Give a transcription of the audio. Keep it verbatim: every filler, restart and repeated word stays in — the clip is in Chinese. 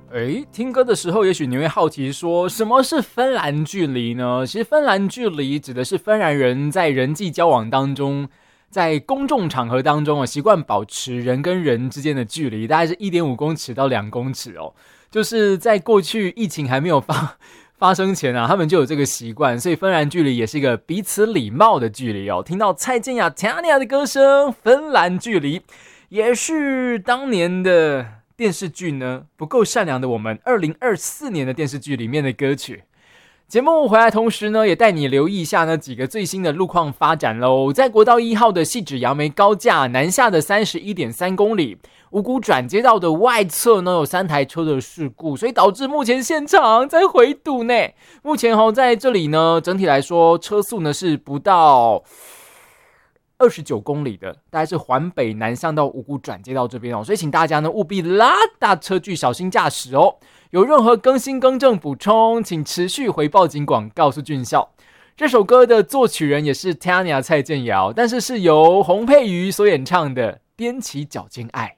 诶，听歌的时候，也许你会好奇说，什么是芬兰距离呢？其实芬兰距离指的是芬兰人在人际交往当中，在公众场合当中啊，习惯保持人跟人之间的距离，大概是 一点五公尺到两公尺哦。就是在过去疫情还没有发发生前啊，他们就有这个习惯，所以芬兰距离也是一个彼此礼貌的距离哦。听到蔡健雅 Tanya 的歌声，芬兰距离也是当年的电视剧呢，不够善良的我们二零二四年的电视剧里面的歌曲。节目回来同时呢，也带你留意一下呢几个最新的路况发展咯。在国道一号的汐止杨梅高架南下的 三十一点三公里，五股转接道的外侧呢有三台车的事故，所以导致目前现场在回堵呢。目前齁在这里呢，整体来说车速呢是不到二十九公里的，大概是环北南向到五股转接道这边哦，所以请大家呢务必拉大车距，小心驾驶哦。有任何更新更正补充，请持续回报警广告诉俊孝。这首歌的作曲人也是 Tanya 蔡健雅，但是是由洪佩瑜所演唱的《踮起脚尖爱》。